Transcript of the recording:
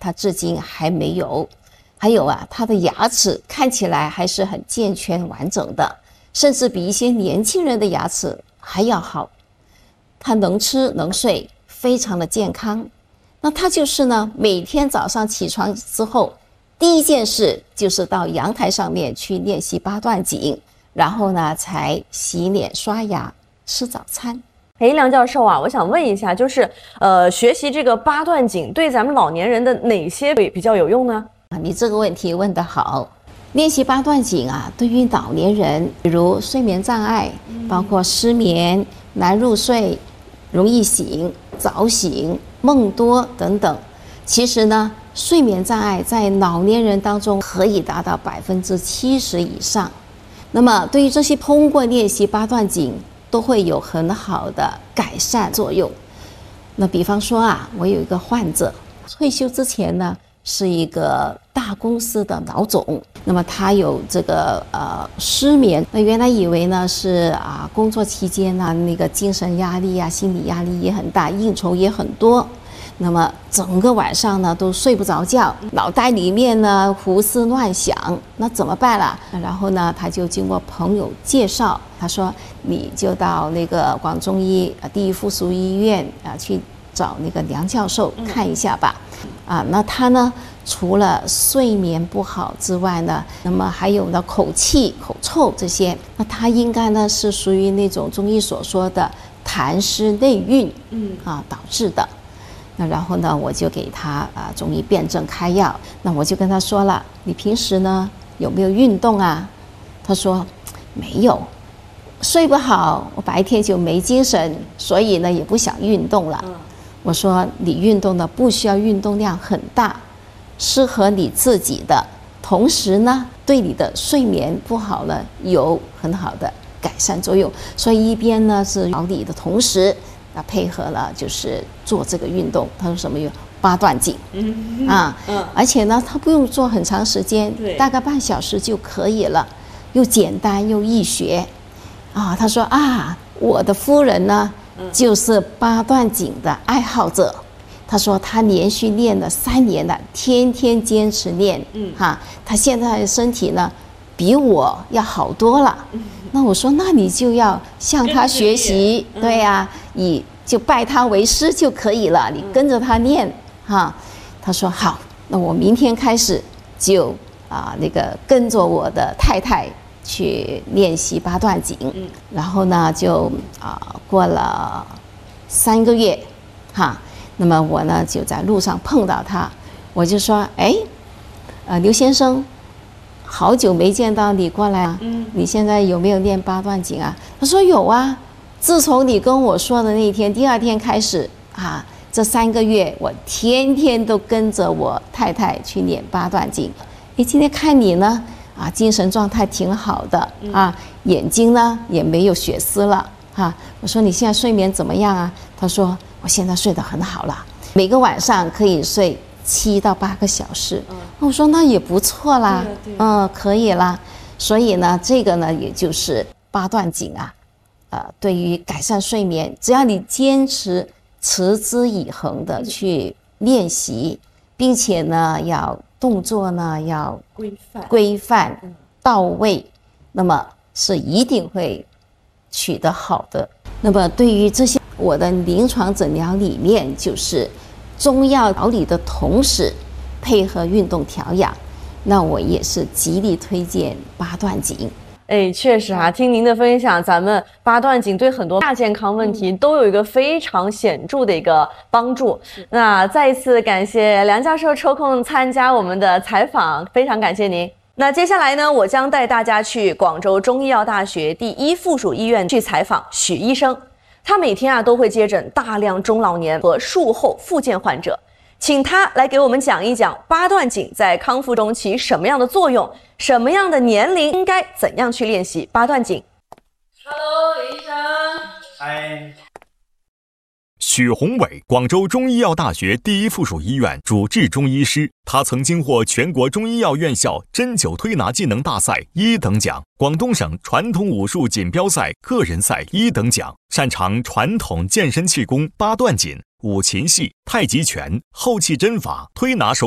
他至今还没有。还有啊，他的牙齿看起来还是很健全完整的，甚至比一些年轻人的牙齿还要好。他能吃能睡，非常的健康。那他就是呢，每天早上起床之后，第一件事就是到阳台上面去练习八段锦，然后呢才洗脸刷牙吃早餐。 梁教授啊，我想问一下，就是学习这个八段锦对咱们老年人的哪些比较有用呢？ 你这个问题问得好。练习八段锦啊，对于老年人，比如睡眠障碍，包括失眠、难入睡、容易醒、早醒、梦多等等。其实呢，睡眠障碍在老年人当中可以达到70%以上。那么对于这些通过练习八段锦都会有很好的改善作用。那比方说啊，我有一个患者，退休之前呢是一个大公司的老总，那么他有这个失眠，那原来以为呢是工作期间呢那个精神压力啊、心理压力也很大，应酬也很多，那么整个晚上呢都睡不着觉，脑袋里面呢胡思乱想，那怎么办啦？然后呢他就经过朋友介绍，他说你就到那个广中医第一附属医院去找那个梁教授看一下吧。那他呢除了睡眠不好之外呢，那么还有呢口气、口臭这些，那他应该呢是属于那种中医所说的痰湿内蕴导致的。那然后呢我就给他中医辨证开药。那我就跟他说了，你平时呢有没有运动啊？他说没有，睡不好，我白天就没精神，所以呢也不想运动了。我说你运动呢不需要运动量很大，适合你自己的，同时呢对你的睡眠不好呢有很好的改善作用。所以一边呢是调理的同时配合了就是做这个运动。他说什么用八段锦而且呢他不用做很长时间，大概半小时就可以了，又简单又易学他说我的夫人呢就是八段锦的爱好者。他说他连续练了3年了，天天坚持练他现在的身体呢比我要好多了。那我说那你就要向他学习，对呀，你就拜他为师就可以了，你跟着他练他说好，那我明天开始就那个跟着我的太太去练习八段锦。然后呢就过了3个月那么我呢就在路上碰到他，我就说刘先生，好久没见到你过来你现在有没有练八段锦啊？他说有啊，自从你跟我说的那一天，第2天开始这3个月我天天都跟着我太太去练八段锦。今天看你呢精神状态挺好的眼睛呢也没有血丝了我说你现在睡眠怎么样啊？他说我现在睡得很好了，每个晚上可以睡7到8个小时。我说那也不错啦，可以啦。所以呢这个呢也就是八段锦对于改善睡眠，只要你坚持持之以恒的去练习，并且呢要动作呢要规范到位，那么是一定会取得好的。那么对于这些，我的临床诊疗里面就是中药调理的同时配合运动调养，那我也是极力推荐八段锦。 确实听您的分享，咱们八段锦对很多亚健康问题都有一个非常显著的一个帮助。那再一次感谢梁教授抽空参加我们的采访，非常感谢您。那接下来呢，我将带大家去广州中医药大学第一附属医院去采访许医生。他每天都会接诊大量中老年和术后复健患者，请他来给我们讲一讲八段锦在康复中起什么样的作用，什么样的年龄应该怎样去练习八段锦。 Hello， 李医生。 嗨。 许宏伟，广州中医药大学第一附属医院主治中医师，他曾经获全国中医药院校针灸推拿技能大赛1等奖、广东省传统武术锦标赛个人赛1等奖，擅长传统健身气功、八段锦、五禽戏、太极拳、后气针法、推拿手